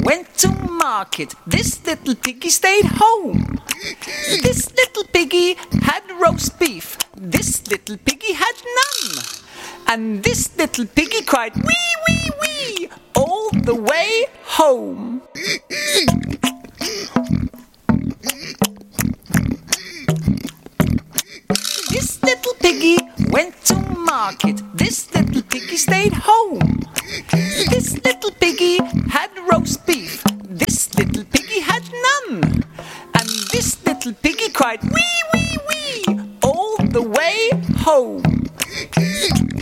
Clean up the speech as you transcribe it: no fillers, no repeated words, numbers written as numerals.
went to market. This little piggy stayed home. This little piggy had roast beef. This little piggy had none. And this little piggy cried, wee, wee, wee, all the way home. This little piggy went to market. This little piggy stayed home. This little piggy had roast beef. This little piggy had none. And this little piggy cried, wee, wee, wee, all the way home.